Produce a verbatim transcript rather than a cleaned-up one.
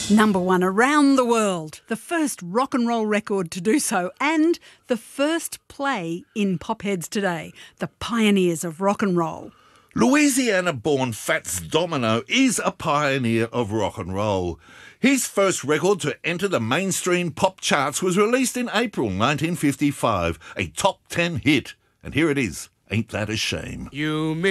Number one around the world, the first rock and roll record to do so, and the first play in Popheads Today, the pioneers of rock and roll. Louisiana-born Fats Domino is a pioneer of rock and roll. His first record to enter the mainstream pop charts was released in April nineteen fifty-five, a top ten hit. And here it is, Ain't That a Shame? You